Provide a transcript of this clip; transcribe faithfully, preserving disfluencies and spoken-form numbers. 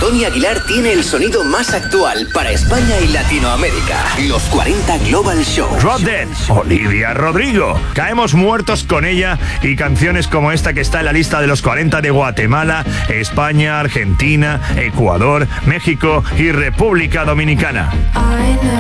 Tony Aguilar tiene el sonido más actual para España y Latinoamérica. Los cuarenta Global Show. Drop Dead, Olivia Rodrigo. Caemos muertos con ella y canciones como esta que está en la lista de los cuarenta de Guatemala, España, Argentina, Ecuador, México y República Dominicana.